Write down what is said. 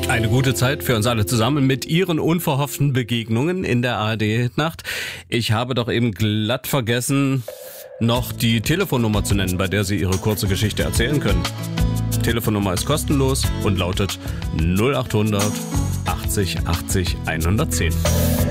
Eine gute Zeit für uns alle zusammen mit Ihren unverhofften Begegnungen in der ARD-Nacht. Ich habe doch eben glatt vergessen, noch die Telefonnummer zu nennen, bei der Sie Ihre kurze Geschichte erzählen können. Telefonnummer ist kostenlos und lautet 0800 80 80 110.